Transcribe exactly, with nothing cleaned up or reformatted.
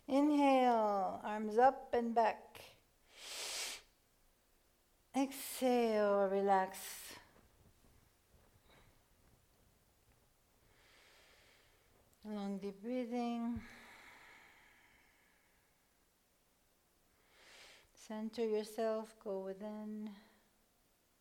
Inhale, arms up and back. Exhale, relax. Long deep breathing. Center yourself, go within.